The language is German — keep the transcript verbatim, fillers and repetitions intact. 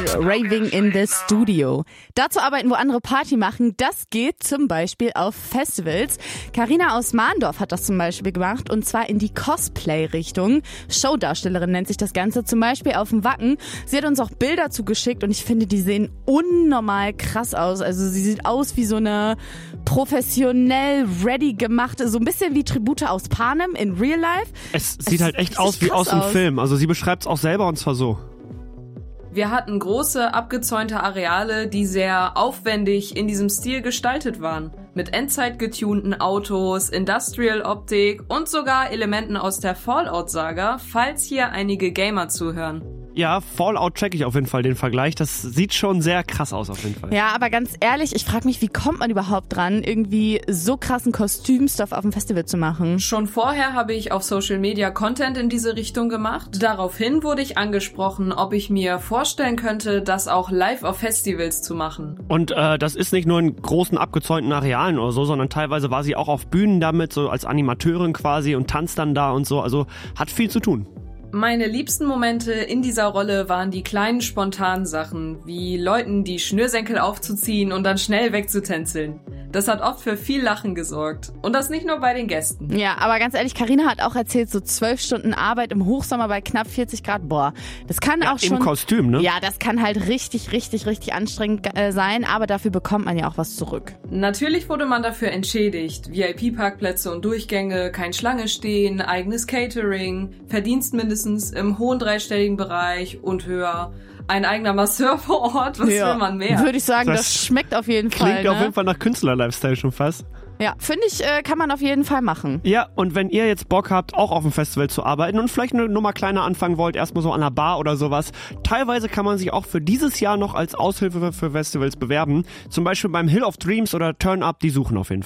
Raving in the Studio. Da zu arbeiten, wo andere Party machen, das geht zum Beispiel auf Festivals. Carina aus Mahndorf hat das zum Beispiel gemacht und zwar in die Cosplay-Richtung. Showdarstellerin nennt sich das Ganze, zum Beispiel auf dem Wacken. Sie hat uns auch Bilder zugeschickt und ich finde, die sehen unnormal krass aus. Also sie sieht aus wie so eine professionell ready gemachte, so ein bisschen wie Tribute aus Panem in Real Life. Es, es sieht halt echt aus wie aus dem aus. Film. Also sie beschreibt es auch selber und zwar so. Wir hatten große, abgezäunte Areale, die sehr aufwendig in diesem Stil gestaltet waren. Mit Endzeit-getunten Autos, Industrial-Optik und sogar Elementen aus der Fallout-Saga, falls hier einige Gamer zuhören. Ja, Fallout check ich auf jeden Fall den Vergleich. Das sieht schon sehr krass aus auf jeden Fall. Ja, aber ganz ehrlich, ich frage mich, wie kommt man überhaupt dran, irgendwie so krassen Kostümstoff auf dem Festival zu machen? Schon vorher habe ich auf Social Media Content in diese Richtung gemacht. Daraufhin wurde ich angesprochen, ob ich mir vorstellen könnte, das auch live auf Festivals zu machen. Und äh, das ist nicht nur in großen abgezäunten Arealen oder so, sondern teilweise war sie auch auf Bühnen damit, so als Animateurin quasi und tanzt dann da und so. Also hat viel zu tun. Meine liebsten Momente in dieser Rolle waren die kleinen spontanen Sachen, wie Leuten die Schnürsenkel aufzuziehen und dann schnell wegzutänzeln. Das hat oft für viel Lachen gesorgt. Und das nicht nur bei den Gästen. Ja, aber ganz ehrlich, Carina hat auch erzählt, so zwölf Stunden Arbeit im Hochsommer bei knapp vierzig Grad. Boah, das kann ja, auch schon... Im Kostüm, ne? Ja, das kann halt richtig, richtig, richtig anstrengend äh, sein, aber dafür bekommt man ja auch was zurück. Natürlich wurde man dafür entschädigt. V I P-Parkplätze und Durchgänge, kein Schlange stehen, eigenes Catering, Verdienst mindestens im hohen dreistelligen Bereich und höher. Ein eigener Masseur vor Ort, was ja. will man mehr? Würde ich sagen, das, das schmeckt auf jeden Fall. Klingt ne? auf jeden Fall nach Künstler-Lifestyle schon fast. Ja, finde ich, äh, kann man auf jeden Fall machen. Ja, und wenn ihr jetzt Bock habt, auch auf dem Festival zu arbeiten und vielleicht eine Nummer kleiner anfangen wollt, erstmal so an einer Bar oder sowas, teilweise kann man sich auch für dieses Jahr noch als Aushilfe für Festivals bewerben. Zum Beispiel beim Hill of Dreams oder Turn Up, die suchen auf jeden Fall.